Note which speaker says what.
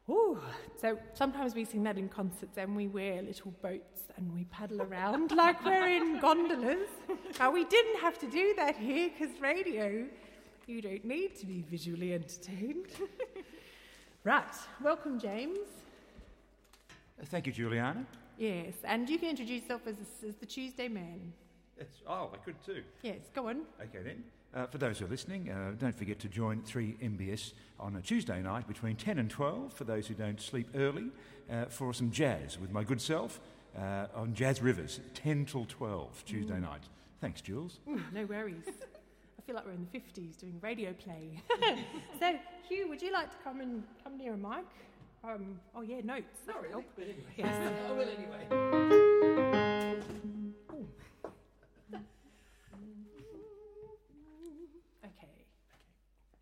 Speaker 1: Ooh, so sometimes we sing that in concerts and we wear little boats and we paddle around like we're in gondolas. Now, we didn't have to do that here because radio, you don't need to be visually entertained. Right, welcome, James.
Speaker 2: Thank you, Juliana.
Speaker 1: Yes, and you can introduce yourself as the Tuesday Man.
Speaker 2: I could too.
Speaker 1: Yes, go on.
Speaker 2: Okay then. For those who are listening, don't forget to join 3MBS on a Tuesday night between 10 and 12, for those who don't sleep early, for some jazz with my good self on Jazz Rivers, 10 till 12, Tuesday night. Thanks, Jules.
Speaker 1: No worries. I feel like we're in the 50s doing radio play. So, Hugh, would you like to come near a mic? Notes.
Speaker 3: Not really, but anyway.
Speaker 1: Yes.
Speaker 3: I will anyway.